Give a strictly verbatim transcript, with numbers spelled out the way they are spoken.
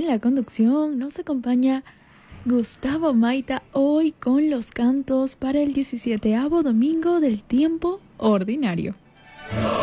la conducción nos acompaña Gustavo Maita hoy con los cantos para el diecisiete domingo del tiempo ordinario.